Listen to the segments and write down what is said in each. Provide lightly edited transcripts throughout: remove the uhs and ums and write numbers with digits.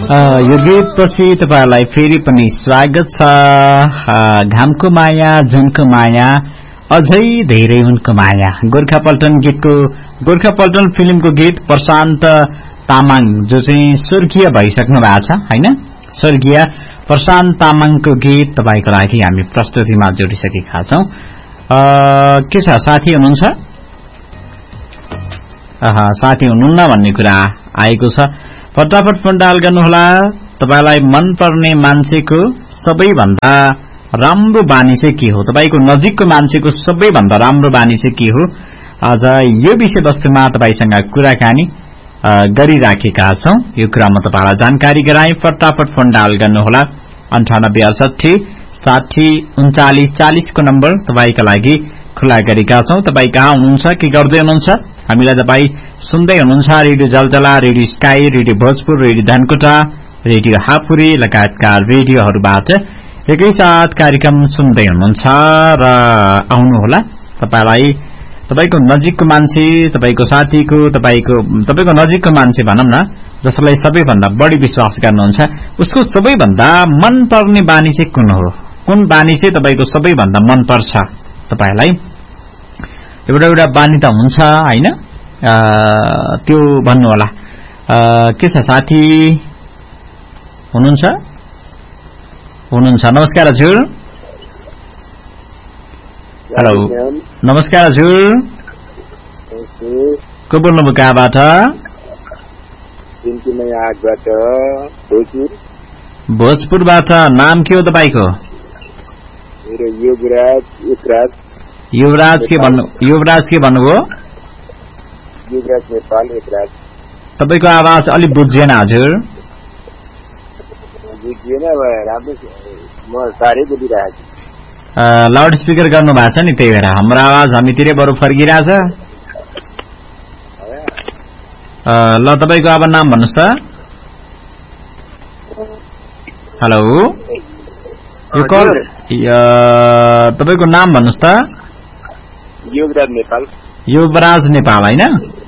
यो गीतपछि तपाईलाई फेरि पनि स्वागत छ। घामको माया जुनको माया अझै धेरै उनको माया गोर्खा पल्टन फिल्मको गीत प्रशान्त तामाङ जो चाहिँ स्वर्गीय भइसक्नु भएको छ हैन। स्वर्गीय प्रशान्त तामाङको गीत तपाईको लागि हामी प्रस्तुतिमा जोडिसकेका छौं। के छ साथी हुनुहुन्छ? साथी हुनुहुन्न भन्ने कुरा आएको छ। फटाफट फोन डायल गर्नुहोला। तपाईलाई मन पर्ने मान्छेको सबैभन्दा राम्रो बानी चाहिँ के हो? तपाईको नजिकको मान्छेको सबैभन्दा राम्रो बानी चाहिँ के हो? आज यो विषयवस्तुमा तपाईसँग कुराकानी गरिराखेका छौं। यो कुरामा तपाईलाई जानकारी गराए। फटाफट फोन डायल गर्नुहोला। 9868 60 39 40 को नम्बर तपाईका लागि खुला गरेका छौं। तपाई कहाँ हुनुहुन्छ, के गर्दै हुनुहुन्छ? हामीलाई तपाई सुन्दै हुनुहुन्छ रेडियो जलजला, radio sky, radio Bhojpur, radio Dhankuta, radio हापुरी लगायतका रेडियोहरूबाट एकैसाथ कार्यक्रम सुन्दै हुनुहुन्छ र आउनुहोला। तपाईलाई तपाईको नजिकको मान्छे, तपाईको साथीको, तपाईको नजिकको मान्छे भनौं न, जसलाई सबैभन्दा बढी विश्वास गर्नुहुन्छ, उसको सबैभन्दा मन पर्ने बानी चाहिँ कुन हो? कुन बानी चाहिँ तपाईको सबैभन्दा मन पर्छ तपाईलाई? एउटा बानी त हुन्छ हैन, त्यो भन्नु होला। के छ साथी हुनुहुन्छ? नमस्कार हजुर। हेलो नमस्कार हजुर। को बोल्नुभयो कहाँबाट? भोजपुरबाट। नाम के हो तपाईको? युवराज के भन्नुभयो? युवराज नेपाल एकराज। तपाईको आवाज अलि बुझ्दैन हजुर। म साह्रै बोलिरहेको छु। लाउड स्पिकर गर्नु भएको छ नि, त्यही भएर हाम्रो आवाज हामीतिरै बरु फर्किरहेछ। ल तपाईको अब नाम भन्नुहोस् त। हेलो तपाईको नाम भन्नुहोस् त। युवराज नेपाल हैन?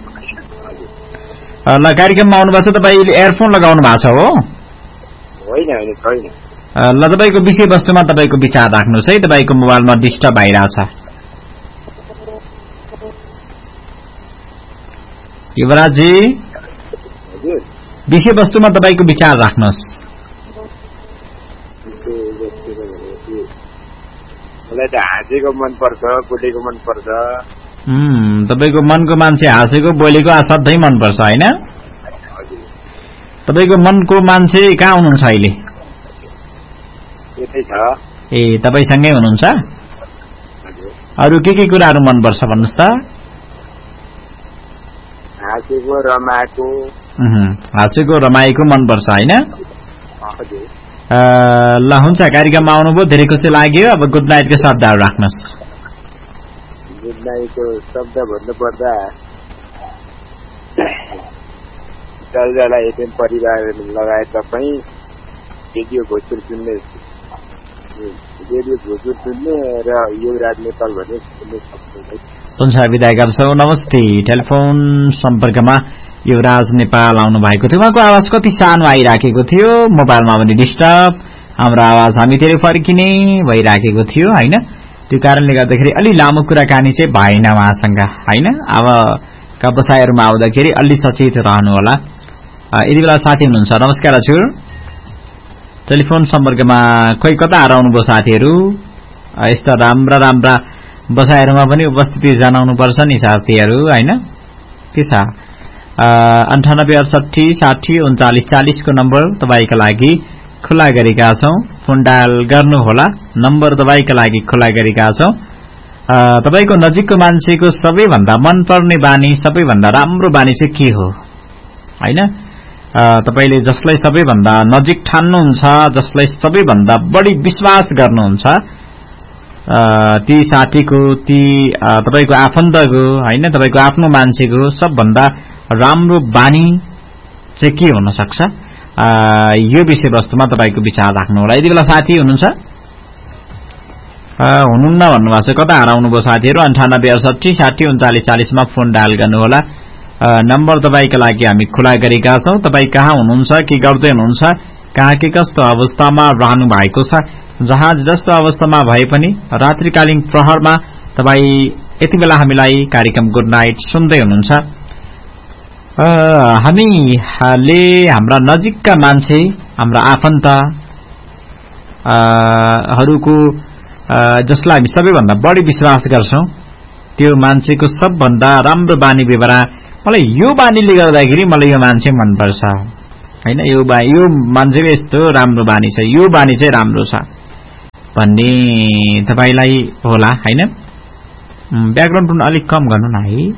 ल कार्यक्रममा आउनुभएको छ। तपाईले एयरफोन लगाउनु भएको छ हो? होइन छैन। ल तपाईको विषयवस्तुमा तपाईको विचार राख्नुहोस् है। तपाईको मोबाइलमा डिस्टर्ब भइरहेछ। युवराजजी विषयवस्तुमा तपाईको विचार राख्नुहोस्। मलाई त हाँसेको मन पर्छ, बोलेको मन पर्छ। तपाईको मनको मान्छे हाँसेको बोलेको असाध्यै मन पर्छ हैन? तपाईको मनको मान्छे कहाँ हुनुहुन्छ अहिले? ए तपाईसँगै हुनुहुन्छ? अरु के कुराहरु मन पर्छ भन्नुस् त? हाँसेको रमाएको मन पर्छ हैन? ल हुन्छ, कार्यक्रममा आउनुभयो, धेरै खुसी लाग्यो। अब गुड नाइटको शब्दहरु राख्नुस्। गुड नाइटको शब्द भन्नुपर्दा जलजला एफएम परिवार लगायत तपाई रेडियो भोजपुर सुन्ने र युवराज नेपाल भन्ने सुन्ने सक्नुहुन्छ। हुन्छ, बिदा गर्छौं। नमस्ते। टेलिफोन सम्पर्कमा युवराज नेपाल आउनु भएको थियो। उहाँको आवाज कति सानो आइराखेको थियो, मोबाइलमा पनि डिस्टर्ब, हाम्रो आवाज हामीतिर फर्किने भइराखेको थियो हैन? त्यो कारणले गर्दाखेरि अलि लामो कुराकानी चाहिँ भएन उहाँसँग हैन? अब का बसाइहरुमा आउँदाखेरि अलि सचेत रहनु होला। यति बेला साथी हुनुहुन्छ? नमस्कार हजुर। टेलिफोन सम्पर्कमा खोइ कता हराउनु भयो साथीहरु? यस्ता राम्रा बसाइहरुमा पनि उपस्थिति जनाउनु पर्छ नि साथीहरु हैन? के छ? 9868 60 39 40 को नम्बर तपाईका लागि खुला गरेका छौं। फोन डायल गर्नु होला। नम्बर तपाईका लागि खुला गरेका छौं। तपाईको नजिकको मान्छेको सबैभन्दा मन पर्ने बानी, सबैभन्दा राम्रो बानी चाहिँ के हो हैन? तपाईले जसलाई सबैभन्दा नजिक ठान्नुहुन्छ, जसलाई सबैभन्दा बढी विश्वास गर्नुहुन्छ, ती साथीको, ती तपाईको आफन्तको हैन, तपाईको आफ्नो मान्छेको सबभन्दा राम्रो बानी चाहिँ के हुन सक्छ? यो विषयवस्तुमा तपाईको विचार राख्नु होला। यति बेला साथी हुनुहुन्छ? हुनुहुन्न भन्नुभएको छ। कता हराउनु भयो साथीहरु? 9868 60 39 40 मा फोन डायल गर्नु होला। नम्बर तपाईको लागि हामी खुला गरेका छौं। तपाई कहाँ हुनुहुन्छ, के गर्दै हुनुहुन्छ, कहाँ के कस्तो अवस्थामा रहनु भएको छ, जहाँ जस्तो अवस्थामा भए पनि रात्रिकालीन प्रहरमा तपाई यति बेला हामीलाई कार्यक्रम गुड नाइट सुन्दै हुनुहुन्छ। हामीले हाम्रा नजिकका मान्छे, हाम्रा आफन्त हरूको जसलाई हामी सबैभन्दा बढी विश्वास गर्छौं, त्यो मान्छेको सबभन्दा राम्रो बानी व्यवहार, मलाई यो बानीले गर्दाखेरि मलाई यो मान्छे मन पर्छ हैन, यो मान्छेको यस्तो राम्रो बानी छ, यो बानी चाहिँ राम्रो छ भन्ने तपाईलाई होला हैन। ब्याकग्राउन्ड टोन अलिक कम गर्नु न है,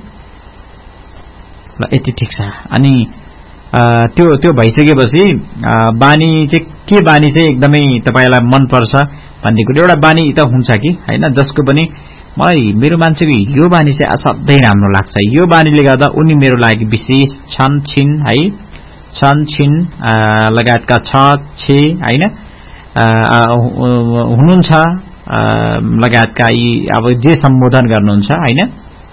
ल यति ठीक छ। अनि त्यो भइसकेपछि बानी चाहिँ के बानी चाहिँ एकदमै तपाईलाई मन पर्छ भन्ने कुरा एउटा बानी त हुन्छ कि हैन, जसको पनि मलाई मेरो मान्छेको यो बानी चाहिँ असाध्यै राम्रो लाग्छ, यो बानीले गर्दा उनी मेरो लागि विशेष छन् छिन् है, छन् छिन् लगायतका छ छे हैन हुनुहुन्छ लगायतका यी अब जे सम्बोधन गर्नुहुन्छ हैन।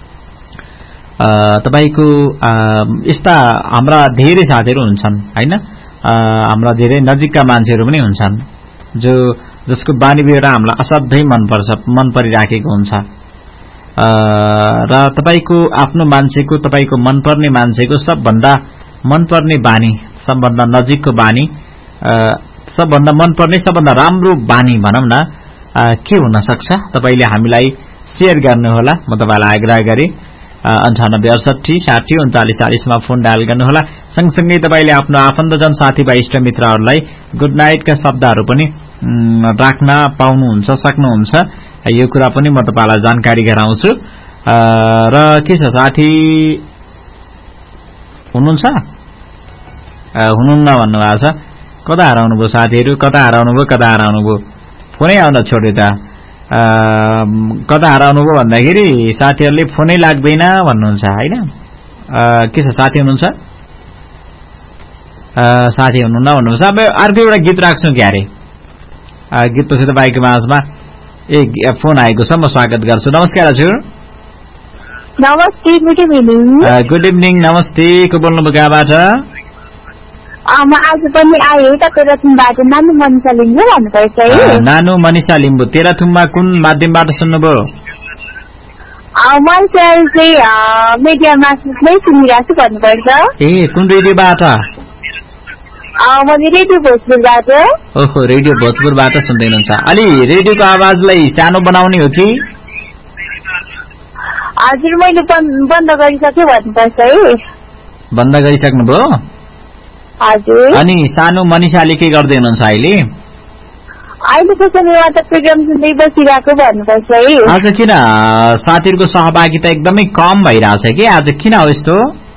तपाईको यस्ता हाम्रा धेरै साथीहरू हुन्छन् हैन, हाम्रा धेरै नजिकका मान्छेहरू पनि हुन्छन् जसको बानी व्यवहार हामीलाई असाध्यै मन परिराखेको हुन्छ। र तपाईको आफ्नो मान्छेको, तपाईको मनपर्ने मान्छेको सबभन्दा मनपर्ने बानी, सबभन्दा नजिकको बानी, सबभन्दा मनपर्ने सबभन्दा राम्रो बानी भनौं न के हुन सक्छ, तपाईले हामीलाई शेयर गर्नुहोला। म तपाईलाई आग्रह गरे 9868603940 मा फोन डायल गर्नुहोला। सँगसँगै तपाईले आफ्नो आफन्तजन साथीभाइ इष्टमित्रहरूलाई गुड नाइटका शब्दहरू पनि राख्न पाउनुहुन्छ, सक्नुहुन्छ। यो कुरा पनि म तपाईलाई जानकारी गराउँछु। र के छ साथी हुनुहुन्छ, हुनुहुन्न भन्नुभएको छ। कता हराउनु भयो साथीहरू, कता हराउनु भयो, फोनै आउन छोड्यो त। कता हराउनु भयो भन्दाखेरि साथीहरूले फोनै लाग्दैन भन्नुहुन्छ हैन। के छ साथी हुनुहुन्छ, साथी हुनुहुन्न भन्नुहुन्छ। अब अर्को एउटा गीत राख्छौं क्यारे, गीतपछि तपाईको माझमा फोन आएको छ, म स्वागत गर्छु। नमस्कार हजुर। नमस्ते, गुड इभिनिङ। गुड इभिनिङ, नमस्ते। को बोल्नुभयो, कहाँबाट? म आज पनि आयो तेह्रथुमबाट, नानु मनिषा लिम्बू भन्नुपर्छ है। नानु मनिषा लिम्बू, तेह्रथुममा कुन माध्यमबाट सुन्नुभयो? मैले चाहिँ मिडियामा नै सुनिरहेको छु भन्नुपर्छ। ए कुन रेडियोबाट? मैले रेडियो भोजपुरबाट। ओहो, रेडियो भोजपुरबाट सुन्दै हुनुहुन्छ। अलि रेडियोको आवाजलाई सानो बनाउने हो कि? हजुर, मैले बन्द गरिसकेँ भन्नुपर्छ है। बन्द गरिसक्नुभयो? हजुर। अनि सानो मनिषाले के गर्दै हुनुहुन्छ अहिले? अहिलेको समयमा त प्रोग्राम सुन्दै बसिरहेको भन्नुपर्छ है। आज किन साथीहरूको सहभागिता एकदमै कम भइरहेछ कि, आज किन हो यस्तो?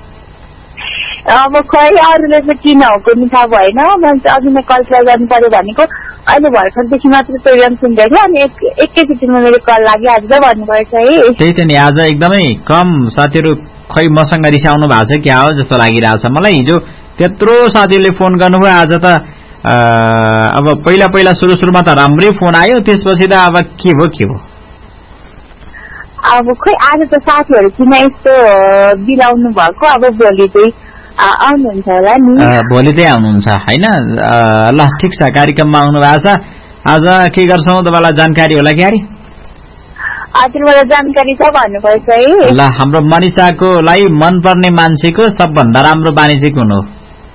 अब खै अरूले चाहिँ किन हो कुनै थाहा भएन। मैले अघि नै कल्पना गर्नु पर्यो भनेको, अहिले भर्खरदेखि मात्र प्रोग्राम सुन्दै थिएँ, अनि एकैचोटिमा मेरो कल लाग्यो आज भन्नुपर्छ है। त्यही त नि, आज एकदमै कम साथीहरू खै मसँग रिसाउनु भएको छ क्या हो जस्तो लागिरहेछ मलाई। हिजो त्यत्रो साथीहरूले फोन गर्नुभयो, आज त अब पहिला सुरुमा त राम्रै फोन आयो, त्यसपछि त अब के भयो। अब खै आज त साथीहरू किन यस्तो बिलाउनु भएको, अब भोलि चाहिँ आउनुहुन्छ होला नि। भोलि चाहिँ आउनुहुन्छ हैन। ल ठिक छ, कार्यक्रममा आउनु भएको छ। आज के गर्छौं तपाईलाई जानकारी होला कि? हजुर, मलाई जानकारी छ भन्नुपर्छ है। ल, हाम्रो मनिषाको लागि मनपर्ने मान्छेको सबभन्दा राम्रो बानी चाहिँ कुन हो?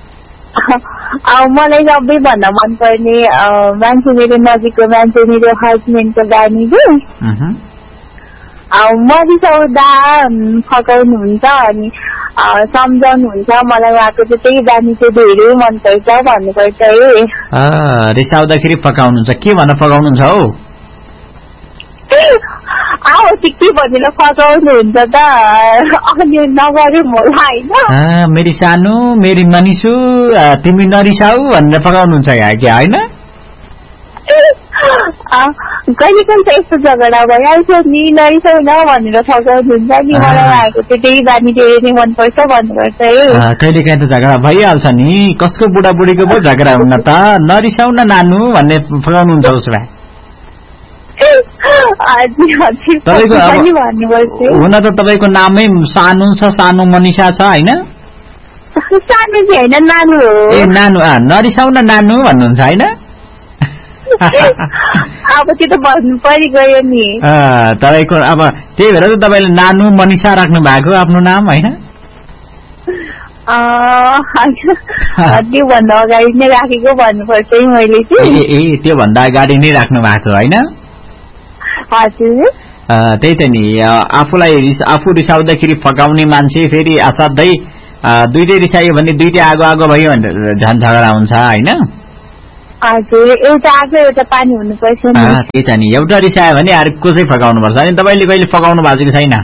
मलाई सबैभन्दा मनपर्ने मान्छे, मेरो नजिकको मान्छे, मेरो हस्बेन्डको बानी चाहिँ मरिसाउँदा फकाउनुहुन्छ अनि सम्झाउनुहुन्छ। मलाई उहाँको चाहिँ त्यही बानी चाहिँ धेरै मनपर्छ भन्नुपर्छ है। रिसाउँदाखेरि फकाउनुहुन्छ, के भनेर फकाउनुहुन्छ हौ? के भनेर फकाउनुहुन्छ त, अनि नगरौँ होला होइन। मेरी सानो, मेरी मनिषु, तिमी नरिसाऊ भनेर फकाउनुहुन्छ क्या होइन? कहिले कहिले त यस्तो झगडा भइहाल्छ नि, नरिसाउ न भनेर फकाउनुहुन्छ नि। मलाई उहाँको चाहिँ त्यही बानी धेरै नै मनपर्छ भन्नुपर्छ है। कहिले काहीँ त झगडा भइहाल्छ नि, कसको बुढाबुढीको पो झगडा हुन त, नरिसाउ न नानु भन्ने फकाउनुहुन्छ उसो भए? तपाईँको हुन त तपाईँको नामै सानो छ, सानो मनिषा छ होइन? सानो चाहिँ होइन, नानु हो। ए नानु, नरिसाउ न नानु भन्नुहुन्छ होइन? अब त्यो त भन्नु परिगयो नि। तपाईँको अब त्यही भएर त तपाईँले नानु मनिषा राख्नु भएको आफ्नो नाम होइन? त्योभन्दा अगाडि नै राखेको भन्नुपर्छ है मैले चाहिँ। ए त्योभन्दा अगाडि नै राख्नु भएको होइन? हजुर। त्यही त नि, आफू रिसाउँदाखेरि फकाउने मान्छे फेरि असाध्यै दुइटै रिसायो भने दुइटै आगो भयो भने झन् झगडा हुन्छ होइन? हजुर, एउटा आगो एउटा पानी हुनुपर्छ नि। त्यही त नि, एउटा रिसायो भने अर्को चाहिँ फकाउनु पर्छ। अनि तपाईँले कहिले फकाउनु भएको कि छैन?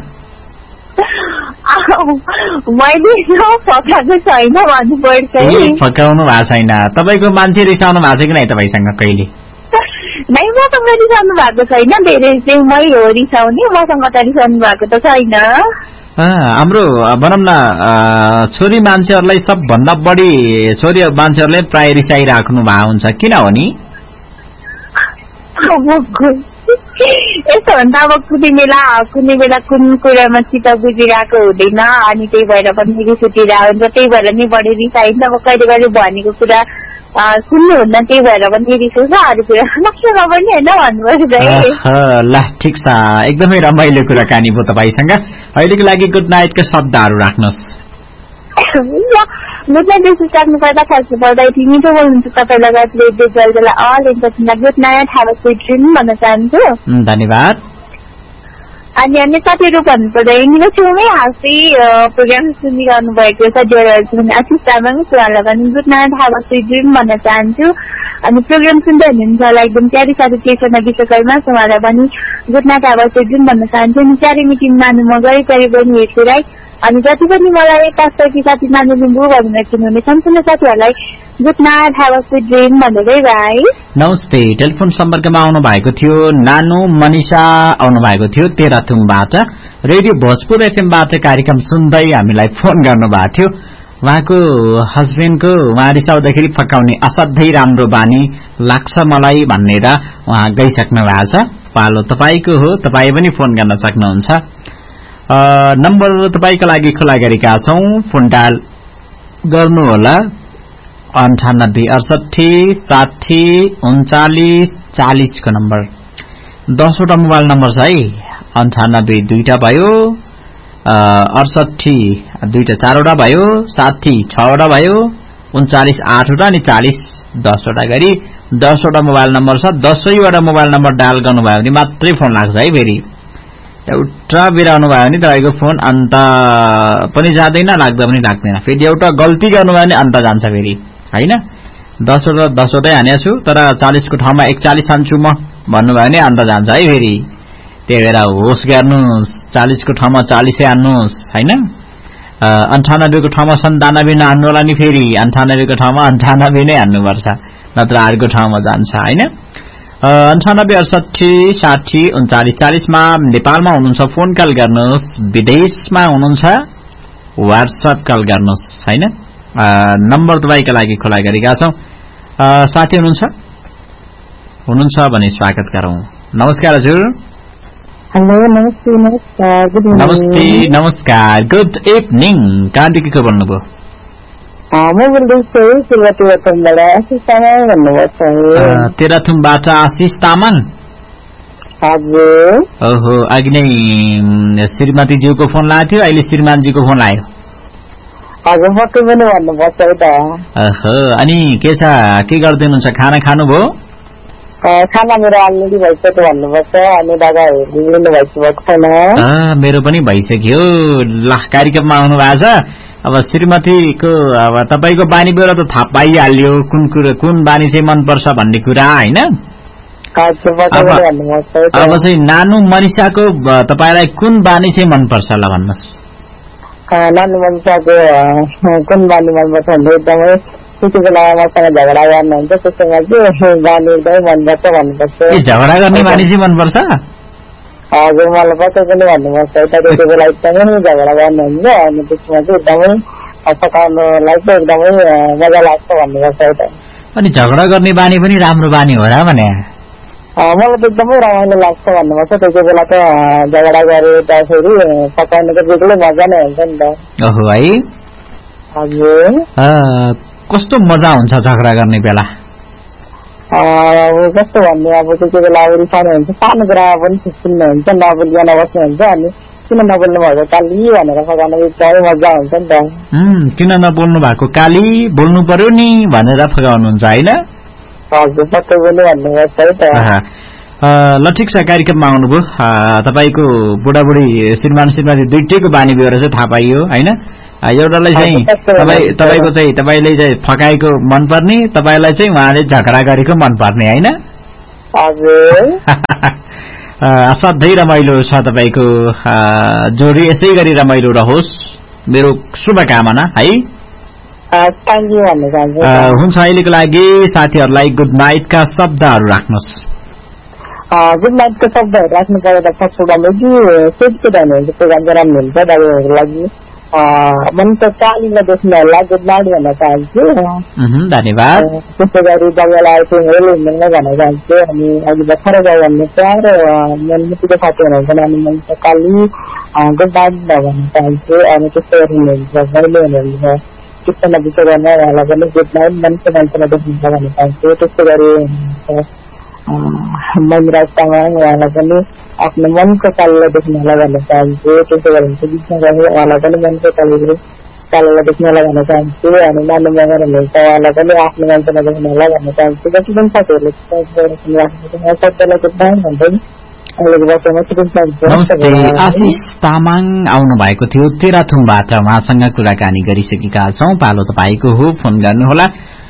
मैले फकाएको छैन भन्नुपर्छ। फकाउनु भएको छैन। तपाईँको मान्छे रिसाउनु भएको छ कि नै तपाईँसँग कहिले? नै, मसँग रिसाउनु भएको छैन। धेरै चाहिँ मै हो रिसाउने, मसँग त रिसाउनु भएको त छैन। हाम्रो भनौँ न छोरी मान्छेहरूलाई सबभन्दा बढी छोरी मान्छेहरूलाई प्राय रिसाइराख्नु भएको हुन्छ, किन हो नि? यस्तो हो नि त, अब कुनै बेला कुन कुरामा चित्त बुझिरहेको हुँदैन, अनि त्यही भएर पनि रिस उठिरहेको हुन्छ। त्यही भएर नि बढी रिसाइन्छ। अब कहिले कहिले भनेको कुरा सुन्नुहुन्न, त्यही भएर पनि रिस उठ्छ। अरू कुरा नक्समा पनि होइन भन्नुपर्छ है। ल ठिक छ, एकदमै रमाइलो कुराकानी भयो तपाईँसँग। अहिलेको लागि गुड नाइटका शब्दहरू राख्नुहोस्। गुड नाइट राख्नु पर्दा खास पर्दा यति मिठो बोल्नुहुन्छ तपाईँ लगायत good night, have a sweet dream भन्न चाहन्छु। धन्यवाद। अनि अन्य साथीहरू भन्नुपर्दा यिनीहरू छेउमै हाँसी प्रोग्राम सुनिरहनु भएको छ आशिष तामाङ, उहाँलाई पनि good night, have a sweet dream भन्न चाहन्छु। अनि प्रोग्राम सुन्दै हुनुहुन्छ होला एकदम प्यारी साथी चेतना विश्वकर्मा, उहाँलाई पनि good night, have a sweet dream भन्न चाहन्छु। अनि प्यारी मिटिङ मानु म गरी प्यारी बहिनी हेर्छु राई, अनि जति पनि मलाई पाँचकी साथी मानु लिम्बू भनेर चिन्नुहुने सम्पूर्ण साथीहरूलाई good night, have a sweet dream भन्दै बाई। नमस्ते। टेलिफोन सम्पर्कमा आउनु भएको थियो नानु मनिषा आउनु भएको थियो तेह्रथुमबाट। रेडियो भोजपुर एफएमबाट कार्यक्रम सुन्दै हामीलाई फोन गर्नुभएको थियो। उहाँको हस्बेन्डको उहाँ रिसाउँदाखेरि फकाउने असाध्यै राम्रो बानी लाग्छ मलाई भनेर उहाँ गइसक्नु भएको छ। पालो तपाईँको हो, तपाईँ पनि फोन गर्न सक्नुहुन्छ। नम्बर तपाईँको लागि खुला गरेका छौं, फोन डायल गर्नुहोला 9868603940 को नम्बर। 10वटा मोबाइल नम्बर छ है। 98 दुईटा भयो, 68 दुईटा 4वटा भयो, 60 6वटा भयो, 39 8वटा अनि 40 10वटा गरी 10वटा मोबाइल नम्बर छ। 10वटा मोबाइल नम्बर डायल गर्नुभयो भने मात्रै फोन लाग्छ है। फेरि एउटा बिराउनु भयो भने तपाईँको फोन अन्त पनि जाँदैन, लाग्दा पनि लाग्दैन। फेरि एउटा गल्ती गर्नुभयो भने अन्त जान्छ फेरि होइन। 10वटै हानेको छु, तर 40 को ठाउँमा 41 हान्छु म भन्नुभयो भने अन्त जान्छ है फेरि। त्यही भएर होस् गर्नुहोस्, 40 को ठाउँमा 40 हान्नुहोस् होइन। 98 को ठाउँमा 97 नहान्नु होला नि, फेरि 98 को ठाउँमा 98 नै हान्नुपर्छ, नत्र अर्को ठाउँमा जान्छ होइन। 98 68 60 39 40 मा नेपालमा हुनुहुन्छ फोन कल गर्नुहोस्, विदेशमा हुनुहुन्छ व्हाट्सएप कल गर्नुहोस् होइन। नम्बर तपाईँका लागि खुला गरेका छौं। साथी हुनुहुन्छ भने स्वागत गरौं। नमस्कार हजुर। हेलो, नमस्ते। नमस्कार, गुड इभिनिङ। नमस्ते, नमस्कार, गुड इभिनिङ। कहाँदेखि को बोल्नुभयो? म बोल्दैछु तेह्रथुमबाट आशिष तामाङ भन्नुभएको छ। तेह्रथुमबाट आशिष तामाङ। हजुर। ओहो, अघि नै श्रीमतीज्यूको फोन लागेको थियो, अहिले श्रीमानजीको फोन लाग्यो। हजुर, पक्कै पनि भन्नुपर्छ है त। ओहो, अनि के छ, के गर्दै हुनुहुन्छ? खाना खानुभयो? खाना मेरो अलरेडी भइसक्यो भन्नुपर्छ। अनि दादा लिनु भइसकेको छैन? मेरो पनि भइसक्यो। ल, कार्यक्रममा आउनु भएको छ। अब श्रीमतीको अब तपाईँको बानी बेहोरा त थाहा पाइहाल्यो, कुन बानी चाहिँ मनपर्छ भन्ने कुरा होइन। अब चाहिँ नानु मनिषाको तपाईँलाई कुन बानी चाहिँ मनपर्छ ल भन्नुहोस्। नानु मनिषाको कुन बानी मनपर्छ भने एकदमै त्यति बेला मसँग झगडा गर्नुहुन्छ, त्यसमा चाहिँ बानी एकदमै मनपर्छ भन्नुपर्छ। झगडा गर्ने बानी चाहिँ मनपर्छ? हजुर, मलाई पक्कै पनि भन्नुपर्छ। त्यति बेला एकदमै झगडा गर्नुहुन्छ, अनि त्यसमा चाहिँ एकदमै पकाउनुलाई चाहिँ एकदमै मजा लाग्छ भन्नुपर्छ। अनि झगडा गर्ने बानी पनि राम्रो बानी हो र भने? मलाई त एकदमै रमाइलो लाग्छ भन्नुभएको छ। त्यति बेला त झगडा गरेदाखेरि पकाउनुको बेग्लै मजा नै हुन्छ नि त। ओहो है, हजुर कस्तो मजा हुन्छ झगडा गर्ने बेला? कस्तो भन्ने, अब त्यति बेला अब रिसाउनु हुन्छ, सानो कुरामा पनि सुन्नुहुन्छ, नबोलिकन बस्नुहुन्छ, अनि किन नबोल्नु भएको काली भनेर फकाउनु एकदमै मजा हुन्छ नि त। किन नबोल्नु भएको काली, बोल्नु पर्यो नि भनेर फकाउनुहुन्छ होइन? हजुर पक्कै बोल्नु भन्नुभएको छ है त। ल ठिक छ, कार्यक्रममा आउनुभयो। तपाईँको बुढाबुढी श्रीमान श्रीमती दुइटैको बानी बेहोरा चाहिँ थाहा पाइयो होइन? एउटालाई चाहिँ तपाईँको चाहिँ तपाईँले चाहिँ फकाएको मनपर्ने, तपाईँलाई चाहिँ उहाँले झगडा गरेको मनपर्ने होइन? हजुर असाध्यै रमाइलो छ तपाईँको जोडी, यसै गरी रमाइलो रहोस्, मेरो शुभकामना है। हुन्छ, अहिलेको लागि साथीहरूलाई गुड नाइटका शब्दहरू राख्नुहोस्। गुड नाइटको शब्दहरू राख्नु पर्यो त फर्स्टमा सेटको दाइनुहुन्छ प्रोग्राम राम्रो हुन्छ दाइहरूको लागि। मन त कालीलाई देख्नु होला, गुड नाइट भन्न चाहन्छु। धन्यवाद। त्यसै गरी दबाईलाई हेर्नु भन्न चाहन्छु। अनि अहिले भर्खर गयो भन्ने प्यारो मनमुटीको साथी हुनुहुन्छ अनि मन त काली गुड नाइट भन्न चाहन्छु। अनि त्यस्तै गरी हुनुहुन्छ मैले हुनुहुन्छ कृष्ण विषय गर्न उहाँलाई पनि गुड नाइट मनको मान्छेलाई देख्नुहुन्छ भन्न चाहन्छु। त्यस्तै गरी मनिराज तामाङ उहाँलाई पनि आफ्नो मनको कालीलाई देख्नुलाई भन्न चाहन्छु। त्यसै गरी बिचमा गएर उहाँलाई पनि मनको कालीलाई देख्नुलाई भन्न चाहन्छु। अनि मानु मगर हुनुहुन्छ उहाँलाई पनि आफ्नो मान्छेलाई देख्नुलाई भन्न चाहन्छु। जति पनि साथीहरूले सबैलाई गुड नाइट भन्दै नमस्ते। आशिष तामाङ आउनु भएको थियो तेह्रथुमबाट, उहाँसँग कुराकानी गरिसकेका छौँ। पालो तपाईँको हो, फोन गर्नुहोला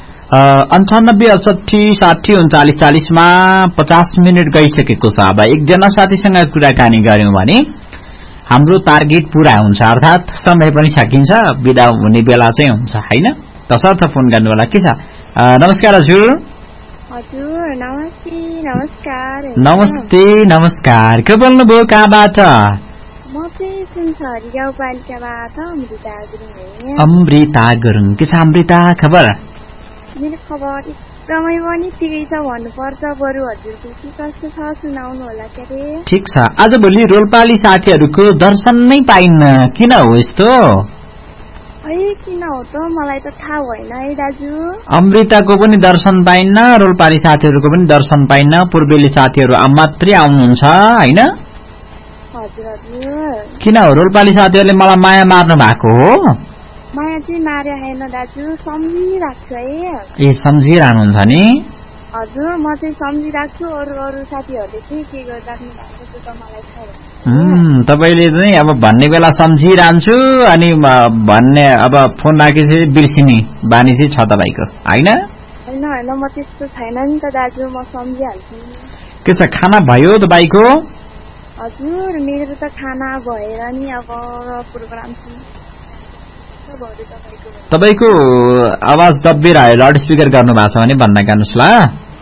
9868603940 50 मिनट गइसकेको छ। अब एकजना साथीसँग कुराकानी गर्यौं भने हाम्रो टार्गेट पूरा हुन्छ, अर्थात समय पनि सकिन्छ, बिदा हुने बेला चाहिँ हुन्छ होइन? तसर्थ फोन गर्नुहोला। के छ? नमस्कार हजुर। हजुर नमस्ते। नमस्कार। नमस्ते नमस्कार। के बोल्नुभयो, कहाँबाट? म चाहिँ सुनसरी गाउँपालिकाबाट अमृता गुरुङ। अमृता गुरुङ। के छ अमृता खबर? मेरो खबर एकदमै पनि ठिकै छ भन्नुपर्छ, बरु हजुरको के कस्तो छ सुनाउनु होला के अरे। ठिक छ। आजभोलि रोल्पाली साथीहरूको दर्शन नै पाइन्न, किन हो यस्तो? किन हो त मलाई त थाहा भएन है दाजु। अमृताको पनि दर्शन पाइन्न, रोल्पाली साथीहरूको पनि दर्शन पाइन्न, पूर्वेली साथीहरू मात्रै आउनुहुन्छ होइन? हजुर हजुर। किन हो रोल्पाली साथीहरूले मलाई माया मार्नु भएको हो? माया चाहिँ मार्या होइन दाजु, सम्झिराख्छु है। ए सम्झिरहनुहुन्छ नि? हजुर म चाहिँ सम्झिराख्छु, अरू साथीहरूले चाहिँ के गरिराख्नु भएको त्यो त मलाई थाहा भएन। तपाईले चाहिँ अब भन्ने बेला सम्झिरहन्छु अनि भन्ने अब फोन राखेपछि बिर्सिने बानी चाहिँ छ तपाईँको होइन? होइन होइन म त्यस्तो छैन नि त दाजु, म सम्झिहाल्छु। के छ खाना भयो तपाईँको? हजुर मेरो त खाना भएर नि अब प्रोग्राम तपाईँको आवाज दब्बिरह्यो, लाउड स्पिकर गर्नु भएको छ भने भन्न गर्नुहोस् ल।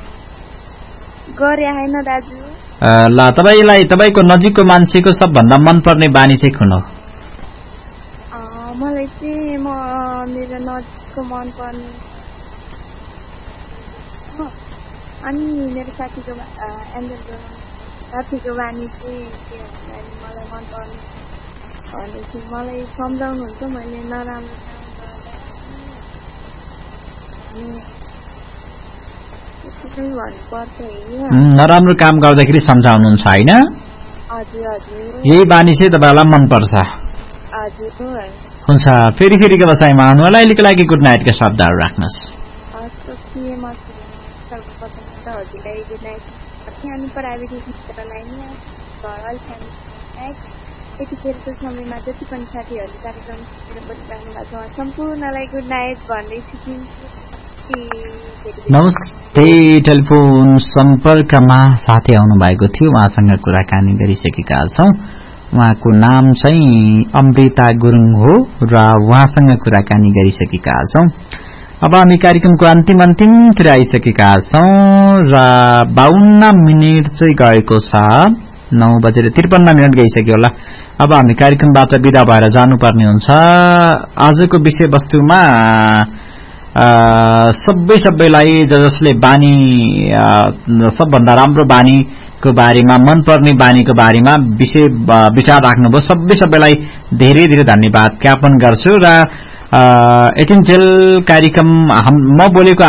गरे होइन दाजु। ल तपाईँलाई तपाईँको नजिकको मान्छेको सबभन्दा मनपर्ने बानी चाहिँ कुन हो? मलाई चाहिँ मेरो नजिकको मनपर्ने अनि मेरो साथीको बानी चाहिँ के हुन्छ मलाई मनपर्ने भनेपछि मलाई सम्झाउनुहुन्छ मैले नराम्रो नराम्रो काम गर्दाखेरि सम्झाउनुहुन्छ होइन? हजुर हजुर। यही बानी चाहिँ तपाईँलाई मनपर्छ? हजुर। हुन्छ, फेरि फेरिको बसाइमा आउनु होला। अहिलेको लागि गुड नाइटका शब्दहरू राख्नुहोस्। हजुरलाई गुड नाइट अनि प्राविधिकलाई नि यतिखेरको समयमा जति पनि साथीहरूले कार्यक्रम बसिरहनु भएको छ सम्पूर्णलाई गुड नाइट भन्दै सिकिन्छु। नमस्ते। टेलिफोन सम्पर्कमा साथी आउनु भएको थियो, उहाँसँग कुराकानी गरिसकेका छौँ। उहाँको नाम चाहिँ अमृता गुरुङ हो र उहाँसँग कुराकानी गरिसकेका छौँ। अब हामी कार्यक्रमको अन्तिमतिर आइसकेका छौँ र 52 मिनट चाहिँ गएको छ, 9:53 गइसक्यो होला। अब हामी कार्यक्रमबाट बिदा भएर जानुपर्ने हुन्छ। आजको विषयवस्तुमा सबैलाई जसले बानी सबभन्दा राम्रो बानीको बारेमा मनपर्ने बानीको बारेमा विचार राख्नुभयो सबैलाई धेरै धेरै धन्यवाद ज्ञापन गर्छु। र एटिन्जेल कार्यक्रम म बोलेको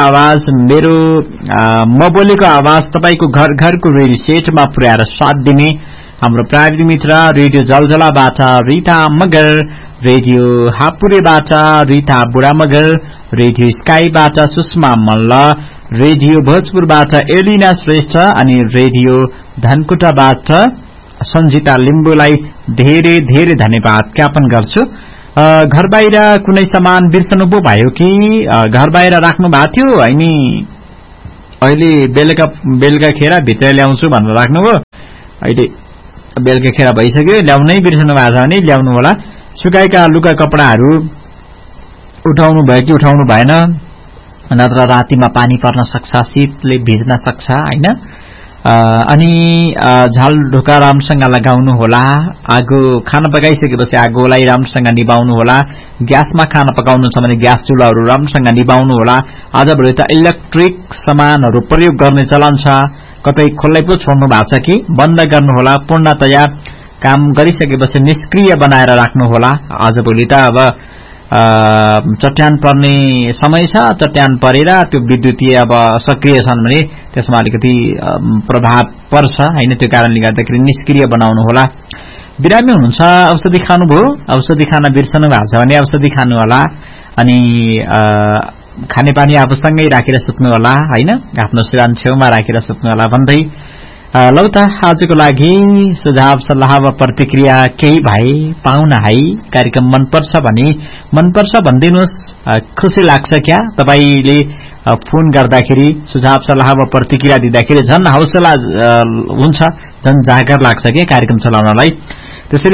आवाज तपाईको घर घरको रेडियो सेटमा पुर्याएर साथ दिने हाम्रो प्राविधिक मित्र रेडियो जलजलाबाट रिता मगर, रेडियो हापुरेबाट रिता बुढा मगर, रेडियो स्काईबाट सुषमा मल्ल, रेडियो भोजपुरबाट एलिना श्रेष्ठ अनि रेडियो धनकुटाबाट सञ्जिता लिम्बुलाई धेरै धेरै धन्यवाद ज्ञापन गर्छु। घर बाहिर कुनै सामान बिर्सनु पो भयो कि घर बाहिर राख्नु भएको थियो हैन, अहिले बेलुका खेर भित्र ल्याउँछु भनेर राख्नुभयो, अहिले बेलुका खेर भइसक्यो, ल्याउनै बिर्सनु भएको छ भने ल्याउनु होला। सुकाएका लुगा कपडाहरू उठाउनु भयो कि उठाउनु भएन, नत्र रातिमा पानी पर्न सक्छ, शीतले भिज्न सक्छ हैन। अनि झाल ढोका राम्रोसँग लगाउनु होला। आगो खाना पकाइसकेपछि आगोलाई राम्रोसँग निभाउनु होला। ग्यासमा खाना पकाउनु छ भने ग्यास चुल्हाहरू राम्रोसँग निभाउनु होला। आजभोलि त इलेक्ट्रिक सामानहरू प्रयोग गर्ने चलन छ, कतै खुल्लै पो छोड्नु भएको छ कि बन्द गर्नु होला। पूर्णतया काम गरिसकेपछि निष्क्रिय बनाएर राख्नु होला। आजभोलि त अब चट्यान पर्ने समय छ, चट्यान परेर त्यो विद्युतीय अब सक्रिय छन् भने त्यसमा अलिकति प्रभाव पर्छ हैन, त्यो कारणले गर्दाखेरि निष्क्रिय बनाउनु होला। बिरामी हुनुहुन्छ, औषधि खानुभयो, औषधि खान बिर्सनु भएको छ भने औषधि खानु होला। अनि खानेपानी आफूसँगै राखेर सुत्नु होला हैन, आफ्नो सिरान छेउमा राखेर सुत्नु होला भन्दै लौ त आजको लागि सुझाव सल्लाह वा प्रतिक्रिया केही भए पाउन है। कार्यक्रम मनपर्छ भने मनपर्छ भनिदिनुहोस्, खुसी लाग्छ क्या तपाईले फोन गर्दाखेरि सुझाव सल्लाह वा प्रतिक्रिया दिँदाखेरि झन् हौसला हुन्छ, झन् जागर लाग्छ के कार्यक्रम चलाउनलाई। त्यसैले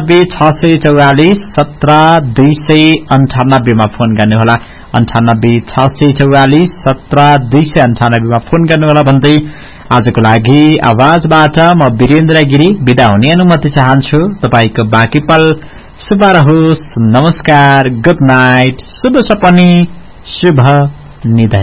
9864417298 मा फोन गर्नु होला। 9864417298 मा फोन गर्नु होला भन्दै आजको लागि आवाजबाट म वीरेन्द्र गिरी बिदा हुने अनुमति चाहन्छु। तपाईको बाँकी पल शुभ रहोस्। नमस्कार, गुड नाइट, शुभ सपनी, शुभ निधन।